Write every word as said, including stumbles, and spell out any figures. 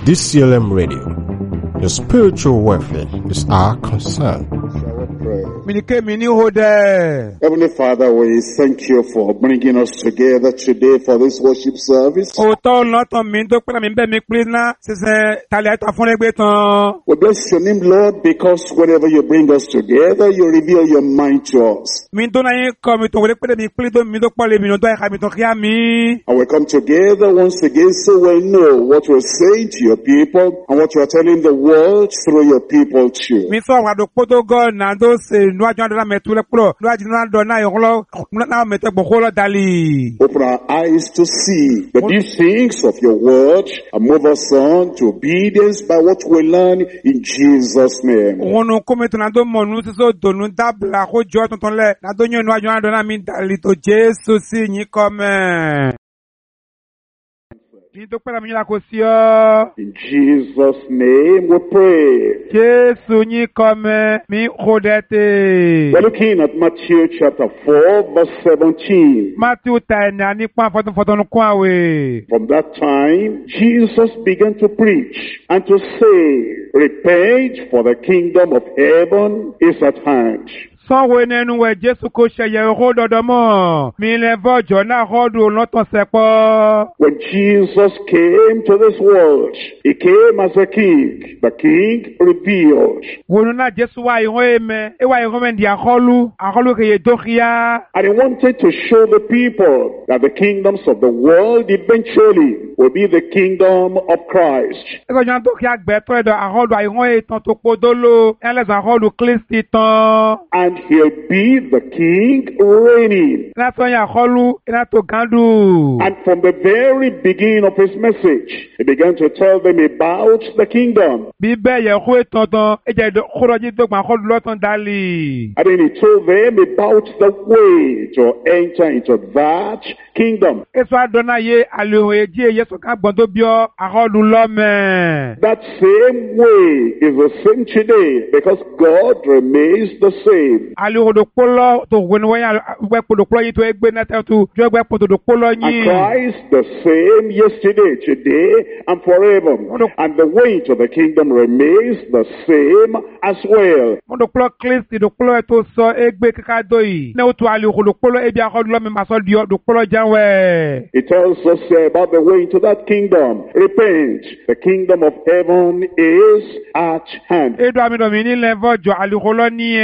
D C L M Radio. Your spiritual welfare is our concern. Heavenly Father, we thank you for bringing us together today for this worship service. We bless your name, Lord, because whenever you bring us together, you reveal your mind to us. And we come together once again so we know what you're saying to your people and what you're telling the world through your people too. Open our eyes to see the deep things of your word and move us on to obedience by what we learn in Jesus' name. In Jesus' name we pray. We're looking at Matthew chapter four, verse seventeen. From that time, Jesus began to preach and to say, repent, for the kingdom of heaven is at hand. When Jesus came to this world, he came as a king. The king revealed. And he wanted to show the people that the kingdoms of the world eventually will be the kingdom of Christ. And he'll be the king reigning. And from the very beginning of his message, he began to tell them about the kingdom. And then he told them about the way to enter into that kingdom. That same way is the same today because God remains the same. And Christ the same yesterday, today, and forever. And the way to the kingdom remains the same as well. It tells us about the way to that kingdom. Repent, the kingdom of heaven is at hand.